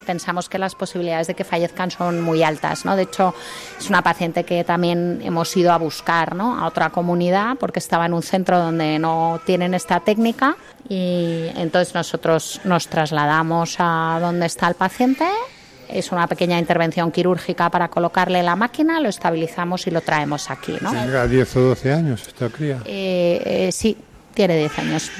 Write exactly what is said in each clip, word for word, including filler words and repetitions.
Pensamos que las posibilidades de que fallezcan son muy altas, ¿no? De hecho, es una paciente que también hemos ido a buscar, ¿no?, a otra comunidad porque estaba en un centro donde no tienen esta técnica y entonces nosotros nos trasladamos a donde está el paciente. Es una pequeña intervención quirúrgica para colocarle la máquina, lo estabilizamos y lo traemos aquí, ¿no? ¿Tendrá diez o doce años esta cría? Eh, eh, sí, tiene diez años.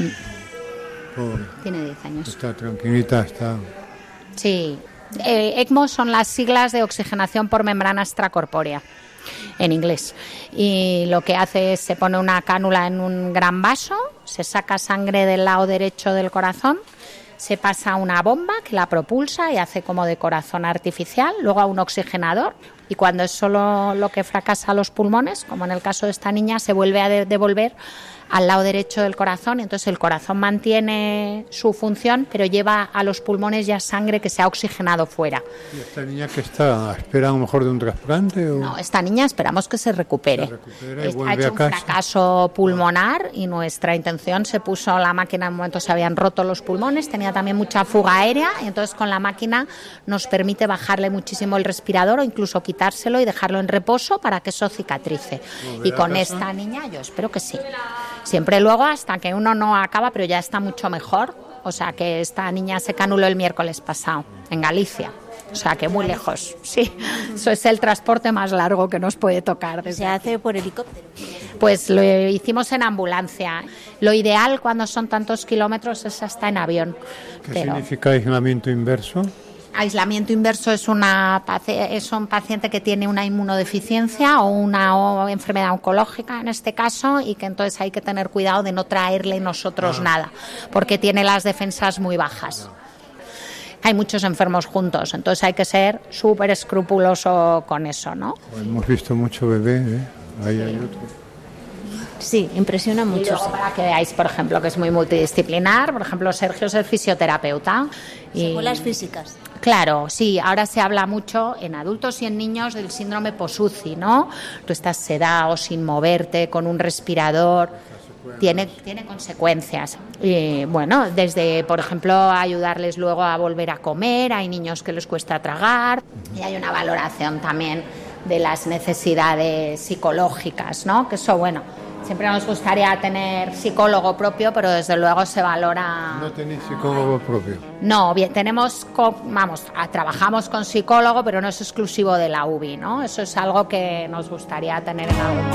Pobre. Tiene diez años. Está tranquilita, está... Sí, eh, ECMO son las siglas de oxigenación por membrana extracorpórea, en inglés. Y lo que hace es, se pone una cánula en un gran vaso, se saca sangre del lado derecho del corazón, se pasa a una bomba que la propulsa y hace como de corazón artificial, luego a un oxigenador, y cuando es solo lo que fracasa los pulmones, como en el caso de esta niña, se vuelve a de- devolver al lado derecho del corazón, y entonces el corazón mantiene su función, pero lleva a los pulmones ya sangre que se ha oxigenado fuera. ¿Y esta niña que está? ¿Espera a lo mejor de un trasplante? O... No, esta niña esperamos que se recupere. Se recupera y Es- vuelve ha hecho a un casa. fracaso pulmonar y nuestra intención, se puso la máquina, en un momento se habían roto los pulmones, tenía también mucha fuga aérea y entonces con la máquina nos permite bajarle muchísimo el respirador o incluso quitárselo y dejarlo en reposo para que eso cicatrice. ¿Volverá Y con a casa? esta niña yo espero que sí. Siempre luego hasta que uno no acaba, pero ya está mucho mejor. O sea que esta niña se canuló el miércoles pasado en Galicia. O sea que muy lejos, sí. Eso es el transporte más largo que nos puede tocar. Desde Se hace por helicóptero. Pues lo hicimos en ambulancia. Lo ideal cuando son tantos kilómetros es hasta en avión. ¿Qué Pero significa aislamiento inverso? aislamiento inverso es, una, paci- es un paciente que tiene una inmunodeficiencia o una o- enfermedad oncológica en este caso, y que entonces hay que tener cuidado de no traerle nosotros Ah. nada, porque tiene las defensas muy bajas. Hay muchos enfermos juntos, entonces hay que ser súper escrupuloso con eso, ¿no? Hemos visto mucho bebé, ¿eh? Ahí hay otro. Sí, impresiona Y mucho. luego, para que veáis, por ejemplo, que es muy multidisciplinar, por ejemplo, Sergio es el fisioterapeuta. Y, Secuelas físicas. claro, sí, ahora se habla mucho en adultos y en niños del síndrome post-U C I, ¿no? Tú estás sedado, sin moverte, con un respirador, tiene, tiene consecuencias. Y, bueno, desde, por ejemplo, ayudarles luego a volver a comer, hay niños que les cuesta tragar, y hay una valoración también de las necesidades psicológicas, ¿no? Que eso, bueno, siempre nos gustaría tener psicólogo propio, pero desde luego se valora... ¿No tenéis psicólogo propio? No, bien, tenemos, co- vamos, a- trabajamos con psicólogo, pero no es exclusivo de la U B I, ¿no? Eso es algo que nos gustaría tener en algún